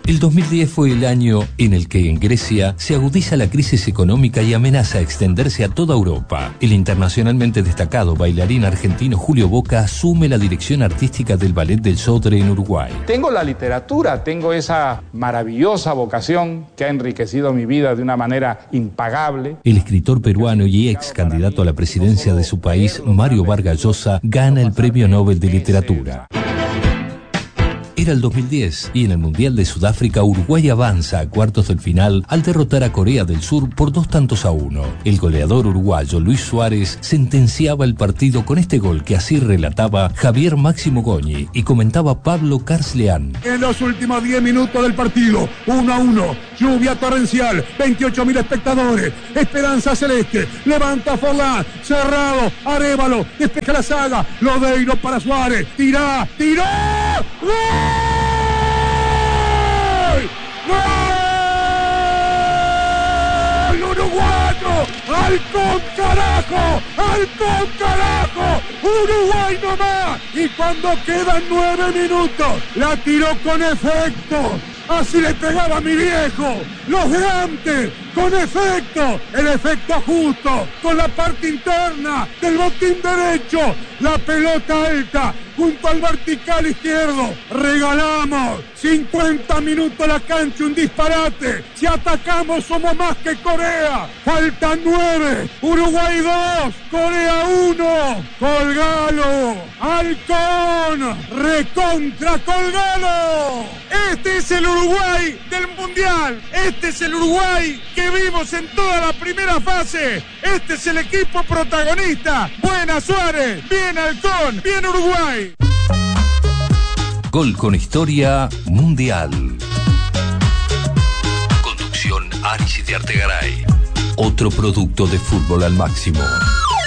El 2010 fue el año en el que en Grecia se agudiza la crisis económica y amenaza extenderse a toda Europa. El internacionalmente destacado bailarín argentino Julio Boca asume la dirección artística del Ballet del Sodre en Uruguay. Tengo la literatura, tengo esa maravillosa vocación que ha enriquecido mi vida de una manera impagable. El escritor peruano y ex candidato a la presidencia de su país, Mario Vargas Llosa, gana el Premio Nobel de Literatura. Era el 2010 y en el Mundial de Sudáfrica Uruguay avanza a cuartos del final al derrotar a Corea del Sur por 2-1. El goleador uruguayo Luis Suárez sentenciaba el partido con este gol que así relataba Javier Máximo Goñi y comentaba Pablo Carsleán. En los últimos 10 minutos del partido, 1-1, lluvia torrencial, 28.000 espectadores, Esperanza Celeste, levanta Forlán, cerrado, Arévalo, despeja la saga, Lodeiro para Suárez, tiró, ¡gol! ¡Gol! ¡Uruguayo! ¡Halcón carajo! ¡Halcón carajo! ¡Uruguay nomás! Y cuando quedan 9 minutos, la tiró con efecto. Así le pegaba a mi viejo. Los de antes, con efecto. El efecto justo, con la parte interna del botín derecho. La pelota alta, junto al vertical izquierdo. Regalamos 50 minutos a la cancha, un disparate. Si atacamos somos más que Corea. Faltan 9. Uruguay 2, Corea 1. Colgalo. Halcón. Recontra colgalo. Este es el Uruguay del Mundial. Este es el Uruguay que vimos en toda la primera fase. Este es el equipo protagonista. Buena Suárez, bien Halcón, bien Uruguay. Gol con historia mundial. Conducción Aris y de Artegaray. Otro producto de Fútbol al Máximo.